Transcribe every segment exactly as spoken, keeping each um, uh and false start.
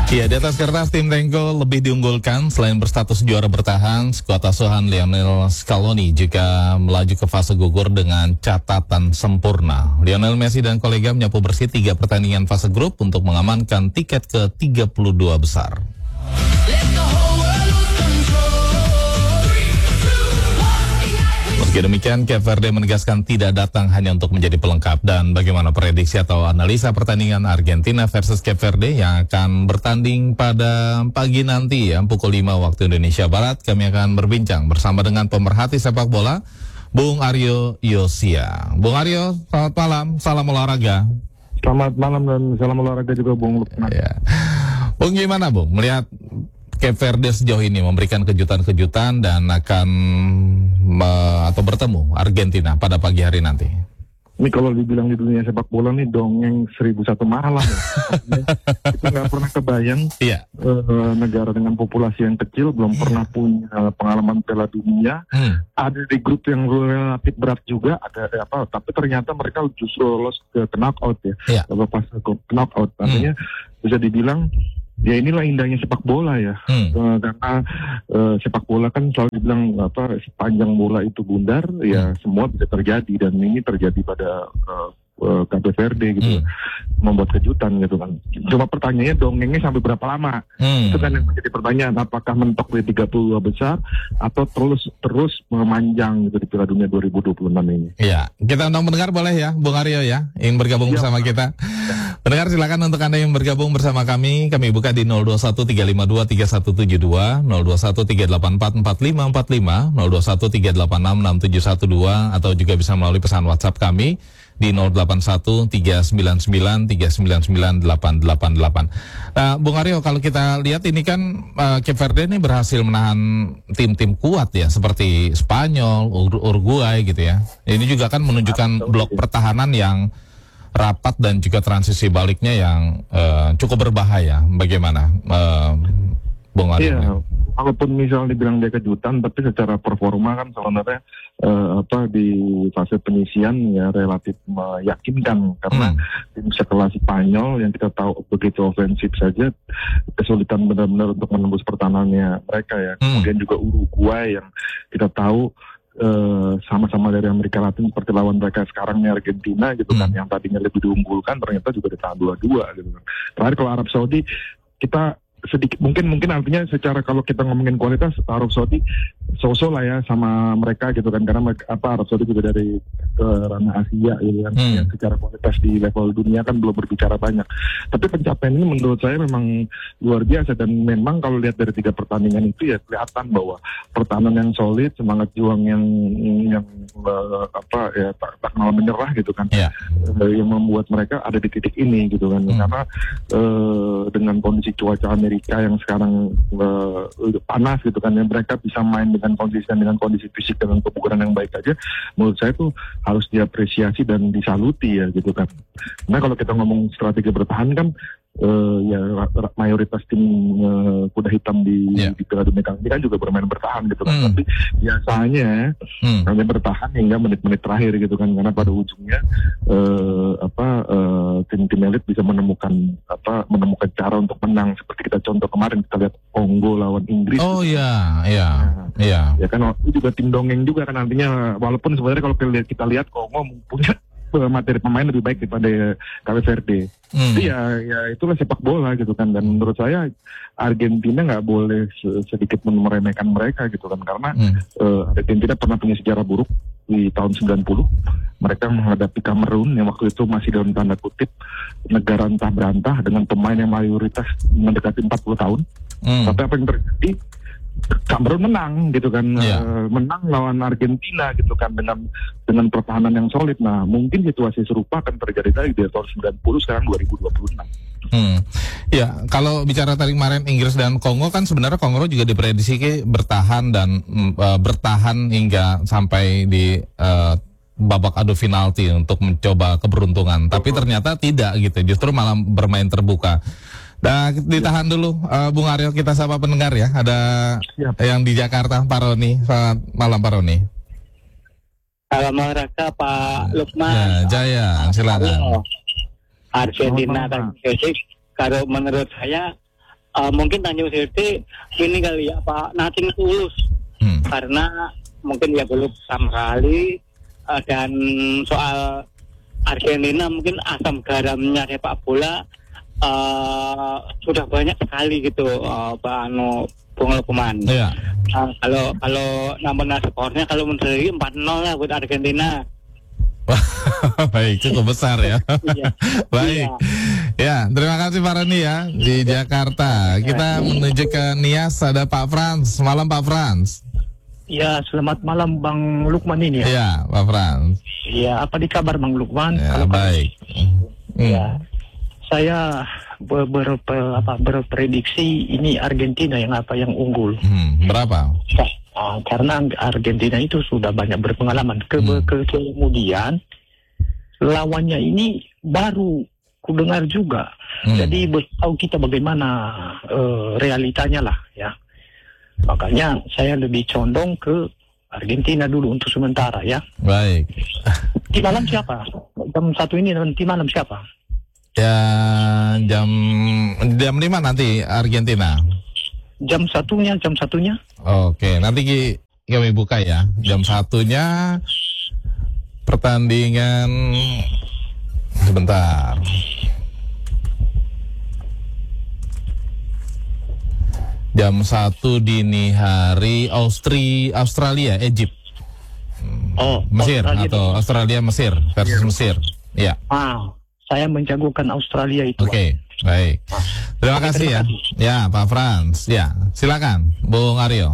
Ya, di atas kertas tim Tengko lebih diunggulkan. Selain berstatus juara bertahan, skuad asuhan Lionel Scaloni juga melaju ke fase gugur dengan catatan sempurna. Lionel Messi dan kolega menyapu bersih tiga pertandingan fase grup untuk mengamankan tiket ke tiga puluh dua besar. Meski demikian, Cape Verde menegaskan tidak datang hanya untuk menjadi pelengkap. Dan bagaimana prediksi atau analisa pertandingan Argentina versus Cape Verde yang akan bertanding pada pagi nanti ya, pukul lima waktu Indonesia Barat. Kami akan berbincang bersama dengan pemerhati sepak bola, Bung Aryo Yosia. Bung Aryo, selamat malam, salam olahraga. Selamat malam dan salam olahraga juga, Bung Lukman. Ya. Bung, gimana Bung melihat Cape Verde sejauh ini memberikan kejutan-kejutan dan akan me, atau bertemu Argentina pada pagi hari nanti? Ini kalau dibilang di dunia sepak bola nih dongeng seribu satu malam ya. Itu nggak pernah kebayang yeah. uh, negara dengan populasi yang kecil belum yeah. pernah punya pengalaman Piala Dunia. Hmm. Ada di grup yang relatif berat juga, ada eh, apa? Tapi ternyata mereka justru lolos ke knockout ya. Yeah. Pas ke knockout, artinya hmm. bisa dibilang ya inilah indahnya sepak bola ya, hmm. uh, karena uh, sepak bola kan selalu dibilang apa sepanjang bola itu bundar, hmm. ya semua bisa terjadi dan ini terjadi pada uh, uh, Cape Verde gitu, hmm. membuat kejutan gitu kan. Cuma pertanyaannya dongengnya sampai berapa lama? Hmm. Itu kan yang menjadi pertanyaan, apakah mentok di tiga puluh dua besar atau terus terus memanjang gitu di Piala Dunia dua ribu dua puluh enam ini? Iya, kita undang pendengar boleh ya, Bung Aryo ya, yang bergabung ya, bersama kita. Pendengar silakan untuk Anda yang bergabung bersama kami, kami buka di nol dua satu tiga lima dua tiga satu tujuh dua, nol dua satu tiga delapan empat empat lima empat lima, nol dua satu tiga delapan enam enam tujuh satu dua, atau juga bisa melalui pesan WhatsApp kami di nol delapan satu tiga sembilan sembilan tiga sembilan sembilan delapan delapan delapan. Nah, Bung Aryo, kalau kita lihat ini kan uh, Cape Verde ini berhasil menahan tim-tim kuat ya, seperti Spanyol, Ur- Uruguay gitu ya. Ini juga kan menunjukkan blok pertahanan yang rapat dan juga transisi baliknya yang uh, cukup berbahaya. Bagaimana, uh, Bung Aryo? Iya, walaupun misalnya dibilang dia kejutan, tapi secara performa kan sebenarnya uh, apa di fase penyisian ya relatif meyakinkan karena hmm. tim sekelas Spanyol yang kita tahu begitu ofensif saja kesulitan benar-benar untuk menembus pertahanannya mereka ya. Hmm. Kemudian juga Uruguay yang kita tahu Uh, sama-sama dari Amerika Latin seperti lawan mereka sekarang nih Argentina gitu kan, hmm. yang tadinya lebih diunggulkan ternyata juga ditahan dua-dua gitu kan. Terakhir kalau Arab Saudi kita sedikit mungkin mungkin artinya secara kalau kita ngomongin kualitas Arab Saudi so-so lah ya sama mereka gitu kan, karena mereka, apa Arab Saudi juga dari ke ranah Asia gitu kan, hmm. yang secara kualitas di level dunia kan belum berbicara banyak. Tapi pencapaian ini menurut saya memang luar biasa dan memang kalau lihat dari tiga pertandingan itu ya kelihatan bahwa pertahanan yang solid, semangat juang yang yang uh, apa ya tak, tak kenal menyerah gitu kan, yeah. uh, yang membuat mereka ada di titik ini gitu kan, hmm. karena uh, dengan kondisi cuaca Amerika yang sekarang uh, panas gitu kan, yang mereka bisa main dengan konsisten dengan kondisi fisik dengan kebugaran yang baik aja, menurut saya tuh harus diapresiasi dan disaluti ya gitu kan. Nah kalau kita ngomong strategi bertahan kan uh, ya mayoritas tim uh, kuda hitam di yeah. di Piala Dunia kali ini kan juga bermain bertahan gitu kan, hmm. tapi biasanya hmm. hanya bertahan hingga menit-menit terakhir gitu kan, karena pada ujungnya uh, apa uh, tim-tim elit bisa menemukan apa menemukan cara untuk menang, seperti kita contoh kemarin kita lihat Kongo lawan Inggris. Oh iya, iya, iya. Ya kan itu juga tim dongeng juga kan, artinya walaupun sebenarnya kalau kita lihat, kita lihat Kongo punya materi pemain lebih baik daripada Cape Verde. Hmm. Jadi ya, ya itulah sepak bola gitu kan, dan menurut saya Argentina nggak boleh sedikit meremehkan mereka gitu kan, karena hmm. uh, Argentina pernah punya sejarah buruk di tahun sembilan puluh. Mereka menghadapi Kamerun yang waktu itu masih dalam tanda kutip negara entah berantah dengan pemain yang mayoritas mendekati empat puluh tahun. Hmm. Tapi apa yang terjadi? Kamerun menang gitu kan, yeah. uh, menang lawan Argentina gitu kan dengan dengan pertahanan yang solid. Nah mungkin situasi serupa akan terjadi lagi di tahun sembilan puluh, sekarang dua ribu dua puluh enam. Hmm. Ya kalau bicara tadi kemarin Inggris dan Kongo kan sebenarnya Kongo juga diprediksi bertahan dan uh, bertahan hingga sampai di uh, babak adu penalti untuk mencoba keberuntungan, tapi ternyata tidak gitu, justru malah bermain terbuka. Nah, ditahan dulu, uh, Bung Aryo, kita sapa pendengar ya. Ada Siap. yang di Jakarta, Pak Roni. Selamat malam, Pak Roni. Salam olahraga, Pak Lukman. Ya, Jaya, silakan. Argentina dan Messi, kalau menurut saya uh, mungkin Tanjung Sirte ini kali ya Pak Nothing Tulus. Hmm. Karena mungkin ya belum sama kali uh, dan soal Argentina mungkin asam garamnya sepak bola uh, sudah banyak sekali gitu uh, Pak Anu Bung Lukman. Iya. Uh, kalau kalau nama skornya kalau menurut empat nol lah buat Argentina. Baik, cukup besar ya. Iya. Baik. Ya, terima kasih Pak Rani ya di Jakarta. Kita menuju ke Nias, ada Pak Frans. Malam Pak Frans. Ya, selamat malam Bang Lukman ini ya. Iya, Pak Frans. Ya, apa di kabar Bang Lukman? Ya, Kalau baik. Ya, hmm. saya ber, ber, ber, apa, berprediksi ini Argentina yang apa yang unggul. Hmm, berapa? Uh, karena Argentina itu sudah banyak berpengalaman. Ke, hmm. ke, kemudian lawannya ini baru kudengar juga. Hmm. Jadi tahu kita bagaimana uh, realitanya lah ya. Makanya saya lebih condong ke Argentina dulu untuk sementara ya. Baik. Di malam siapa? Jam satu ini nanti malam siapa? Ya jam jam lima nanti Argentina. Jam satunya, jam satunya. Oke, nanti kami buka ya. Jam satunya pertandingan sebentar. Jam satu dini hari Austri, Australia, Egypt. Oh, Mesir Australia atau itu. Australia Mesir versus yeah. Mesir. Ya. Ah, saya menjagokan Australia itu. Oke, okay, baik. Terima Oke, kasih terima ya. Kasih. Ya, Pak Frans. Ya, silakan, Bung Aryo.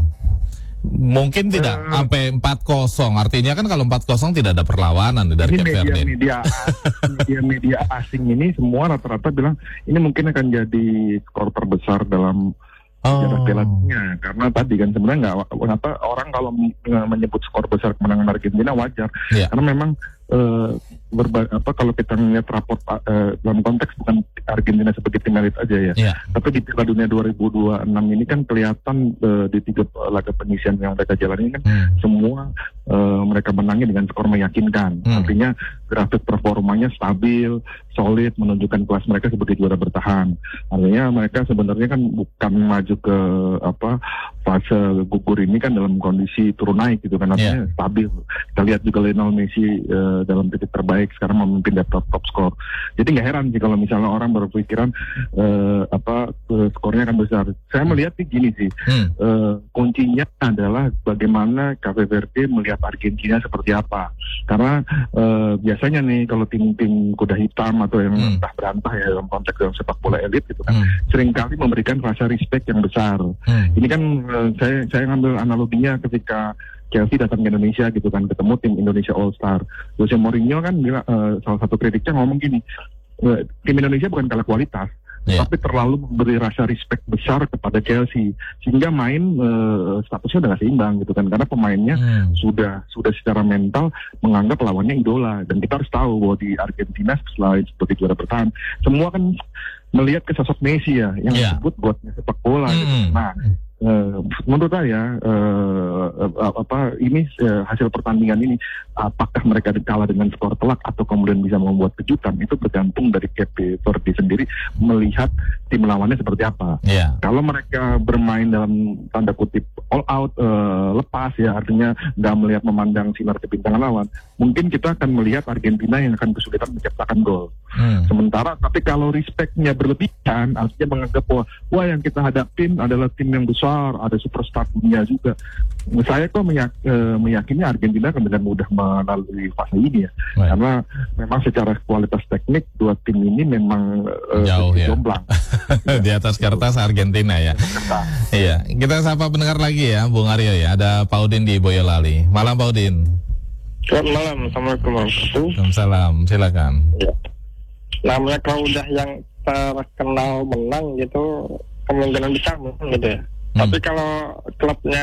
Mungkin tidak uh, sampai empat kosong. Artinya kan kalau empat kosong tidak ada perlawanan dari Cape Verde. Media media media asing ini semua rata-rata bilang ini mungkin akan jadi skor terbesar dalam sejarah Piala Dunia, karena tadi kan sebenarnya nggak kenapa orang kalau menyebut skor besar kemenangan Argentina wajar, yeah. karena memang uh, berba- apa kalau kita melihat raport uh, dalam konteks bukan Argentina sebagai tim elit aja ya, yeah. tapi di Piala Dunia dua ribu dua puluh enam ini kan kelihatan uh, di tiga laga penyisian yang mereka jalani kan hmm. semua uh, mereka menangnya dengan skor meyakinkan, hmm. artinya grafik performanya stabil, solid, menunjukkan kelas mereka sebagai juara bertahan. Artinya mereka sebenarnya kan bukan maju ke apa fase gugur ini kan dalam kondisi turun naik gitu kan, artinya yeah. stabil. Kita lihat juga Lionel Messi uh, dalam titik terbaik sekarang memimpin daftar top skor. Jadi nggak heran sih kalau misalnya orang berpikiran uh, apa uh, skornya akan besar. Saya melihat nih gini sih, hmm. uh, kuncinya adalah bagaimana Cape Verde melihat Argentina seperti apa. Karena uh, biasanya nih kalau tim-tim kuda hitam atau yang hmm. entah berantah ya dalam konteks dalam sepak bola elit gitu kan, hmm. seringkali memberikan rasa respect yang besar. Hmm. Ini kan uh, saya saya ngambil analoginya ketika Chelsea datang ke Indonesia gitu kan, ketemu tim Indonesia All Star. Jose Mourinho kan bilang, uh, salah satu kritiknya ngomong gini, uh, tim Indonesia bukan kalah kualitas, yeah. tapi terlalu memberi rasa respect besar kepada Chelsea sehingga main uh, statusnya udah gak seimbang gitu kan, karena pemainnya hmm. sudah sudah secara mental menganggap lawannya idola. Dan kita harus tahu bahwa di Argentina selain sebagai juara bertahan, semua kan melihat ke sosok Messi ya yang yeah. disebut buatnya sepak bola hmm. gitu. Nah Uh, menurut saya uh, uh, apa ini uh, hasil pertandingan ini apakah mereka kalah dengan skor telak atau kemudian bisa membuat kejutan itu bergantung dari Cape Verde sendiri melihat tim lawannya seperti apa. Yeah. Kalau mereka bermain dalam tanda kutip all out uh, lepas ya, artinya nggak melihat memandang sinar kebintangan lawan, mungkin kita akan melihat Argentina yang akan kesulitan menciptakan gol. Hmm. Sementara tapi kalau respectnya berlebihan, artinya menganggap bahwa wah yang kita hadapin adalah tim yang besar, ada superstar dunia juga. Saya kok meyak- e, meyakini Argentina akan dengan mudah melalui fase ini ya. Right. Karena memang secara kualitas teknik dua tim ini memang e, jauh ya. Jomblang. Di atas kertas Argentina ya. Iya, kita sapa pendengar lagi ya, Bung Aryo ya. Ada Pak Udin di Boyolali. Malam Pak Udin. Selamat malam, assalamualaikum warahmatullahi wabarakatuh. Waalaikumsalam, silakan. Ya. Namanya kalau udah yang terkenal menang gitu, kemungkinan besar menang gitu ya. Hmm. Tapi kalau klubnya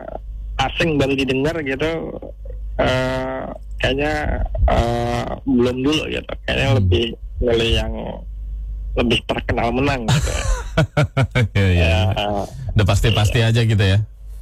asing baru didengar gitu, uh, kayaknya uh, belum dulu gitu. Kayaknya hmm. lebih milih yang lebih terkenal menang gitu. ya, ya. Uh, Udah pasti-pasti iya. aja gitu ya.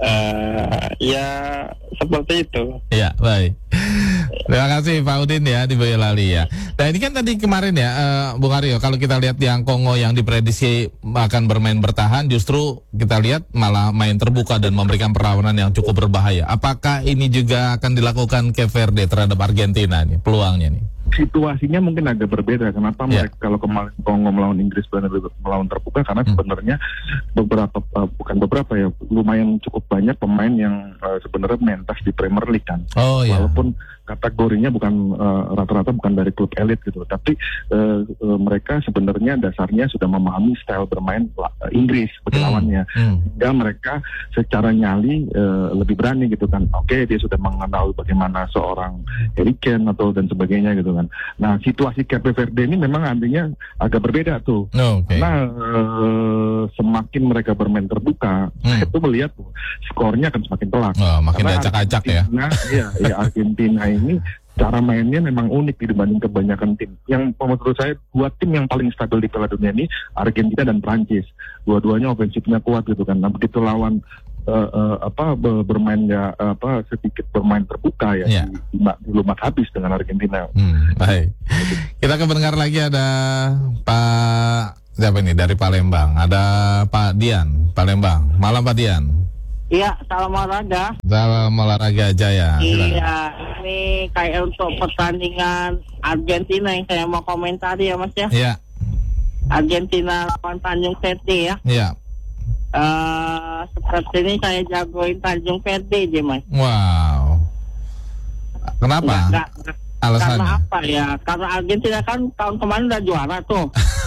uh, ya seperti itu. Ya, baik. Terima kasih Pak Udin ya di Boyolali ya. Nah ini kan tadi kemarin ya uh, Bung Aryo, kalau kita lihat yang Kongo yang diprediksi akan bermain bertahan, justru kita lihat malah main terbuka dan memberikan perlawanan yang cukup berbahaya. Apakah ini juga akan dilakukan Cape Verde terhadap Argentina nih, peluangnya nih? Situasinya mungkin agak berbeda. Kenapa yeah. mereka kalau kemarin Kongo melawan Inggris benar melawan terbuka, karena hmm. sebenarnya beberapa uh, bukan beberapa ya, lumayan cukup banyak pemain yang uh, sebenarnya mentas di Premier League kan. Oh, yeah. Walaupun kategorinya bukan uh, rata-rata bukan dari klub elit gitu, tapi uh, uh, mereka sebenarnya dasarnya sudah memahami style bermain uh, Inggris sebagai lawannya, hmm. sehingga mereka secara nyali uh, lebih berani gitu kan. Oke, okay, dia sudah mengenal bagaimana seorang Harry Kane atau dan sebagainya gitu kan. Nah, situasi Cape Verde ini memang artinya agak berbeda tuh, okay. karena uh, semakin mereka bermain terbuka, hmm. saya tuh melihat tuh, skornya akan semakin telak. Oh, makin acak-acak ya. Iya, ya Argentina ini cara mainnya memang unik dibanding kebanyakan tim. Yang menurut saya dua tim yang paling stabil di Piala Dunia ini Argentina dan Prancis. Dua-duanya ofensifnya kuat gitu kan. Nah, begitu lawan uh, uh, apa bermain ya apa sedikit bermain terbuka ya, yeah. di, di lumat habis dengan Argentina. Hmm, baik. Kita akan mendengar lagi ada Pak siapa ini dari Palembang. Ada Pak Dian, Palembang. Malam Pak Dian. Iya, salam olahraga. Salam olahraga Jaya. Iya, ini kayak untuk pertandingan Argentina yang saya mau komentari ya Mas ya. Iya. Argentina lawan Tanjung Verde ya. Iya. Uh, seperti ini saya jagoin Tanjung Verde aja Mas. Wow. Kenapa? Nggak, nggak, Alasannya? Karena apa ya? Karena Argentina kan tahun kemarin udah juara tuh.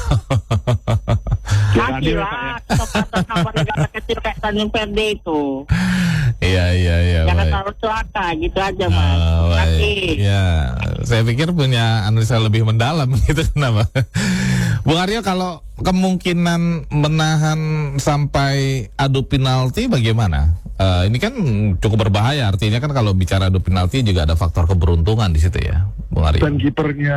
Lagi lah, kapan negara kecil kayak Tanjung Verde itu. Iya iya iya. Jangan terlalu celaka, gitu aja Mas. Oh, baik. Ya, saya pikir punya analisa lebih mendalam gitu kenapa? Bung Aryo, kalau kemungkinan menahan sampai adu penalti bagaimana? Uh, ini kan cukup berbahaya, artinya kan kalau bicara adu penalti juga ada faktor keberuntungan di situ ya, Bung Aryo. Dan kipernya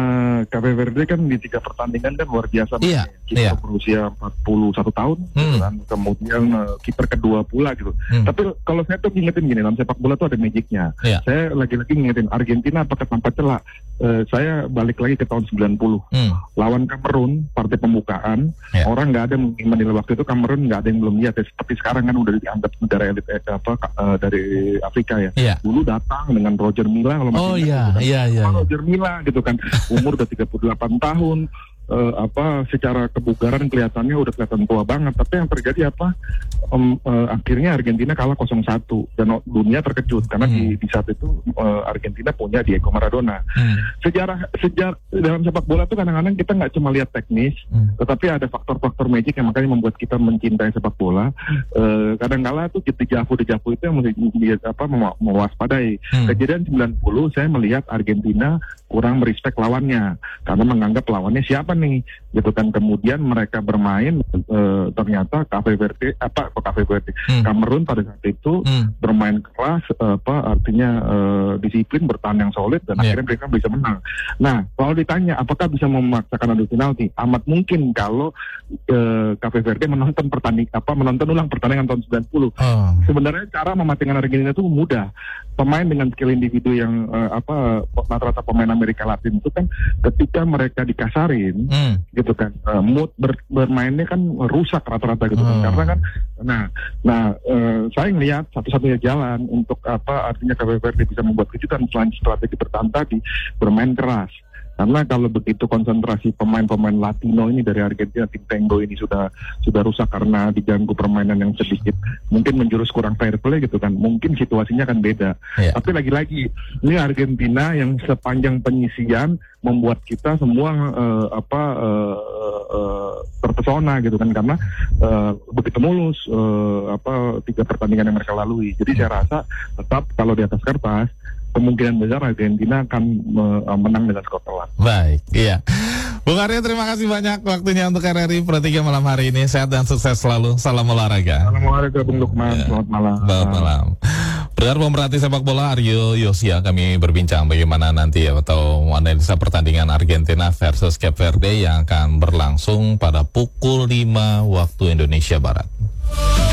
Cape Verde kan di tiga pertandingan kan luar biasa. Iya. Kiper iya. berusia empat puluh satu tahun, hmm. gitu kan. Kemudian uh, kiper kedua pula gitu. Hmm. Tapi kalau saya tuh ngingetin gini, dalam sepak bola tuh ada magicnya. Iya. Saya lagi-lagi ngingetin Argentina apakah tanpa celah. Uh, saya balik lagi ke tahun sembilan puluh. Hmm. Lawan Kamerun, partai pembukaan, yeah. orang nggak ada menilai waktu itu Kamerun nggak ada yang belum lihat ya. Seperti sekarang kan udah dianggap negara elit eh, apa uh, dari Afrika ya. Yeah. Dulu datang dengan Roger Milla kalau oh iya kan. iya iya. Roger Milla gitu kan, umur udah tiga puluh delapan tahun. Uh, apa secara kebugaran kelihatannya udah kelihatan tua banget, tapi yang terjadi apa um, uh, akhirnya Argentina kalah nol satu dan dunia terkejut karena hmm. di, di saat itu uh, Argentina punya Diego Maradona. hmm. Sejarah sejarah dalam sepak bola tuh kadang-kadang kita nggak cuma lihat teknis, hmm. tetapi ada faktor-faktor magic yang makanya membuat kita mencintai sepak bola. Uh, kadang-kala tuh dejavu dejavu itu yang mesti apa mewaspadai. hmm. Kejadian sembilan puluh saya melihat Argentina kurang merespek lawannya karena menganggap lawannya siapa nih gitu kan. Kemudian mereka bermain e, ternyata Cape Verde apa kok Cape Verde hmm. Kamerun pada saat itu hmm. bermain keras e, apa artinya e, disiplin, bertahan yang solid dan yeah. akhirnya mereka bisa menang. Nah, kalau ditanya apakah bisa memaksakan adu penalti, amat mungkin kalau e, Cape Verde menonton pertanding apa menonton ulang pertandingan tahun sembilan puluh. Oh. Sebenarnya cara mematikan Argentina itu mudah. Pemain dengan skill individu yang e, apa rata-rata pemain Amerika Latin itu kan ketika mereka dikasarin Hmm. gitu kan, uh, mood ber, bermainnya kan rusak rata-rata gitu kan. Hmm. Karena kan, nah, nah uh, saya ngelihat satu-satunya jalan untuk apa artinya Cape Verde bisa membuat kejutan selain strategi bertahan tadi, bermain keras. Karena kalau begitu konsentrasi pemain-pemain Latino ini dari Argentina, tim Tango ini sudah sudah rusak karena diganggu permainan yang sedikit mungkin menjurus kurang fair play gitu kan, mungkin situasinya akan beda. Yeah. Tapi lagi-lagi ini Argentina yang sepanjang penyisian membuat kita semua uh, apa uh, uh, terpesona gitu kan, karena uh, begitu mulus uh, apa tiga pertandingan yang mereka lalui. Jadi saya rasa tetap kalau di atas kertas kemungkinan besar Argentina akan uh, menang dengan skor telak. Baik, iya. Bung Aryo, terima kasih banyak waktunya untuk R R I Pro tiga malam hari ini. Sehat dan sukses selalu. Salam olahraga. Salam olahraga Bung Lukman. Ya. Selamat malam. Selamat malam. Pendengar pemerhati sepak bola Aryo Yosia, kami berbincang bagaimana nanti atau analisa pertandingan Argentina versus Cape Verde yang akan berlangsung pada pukul lima waktu Indonesia Barat.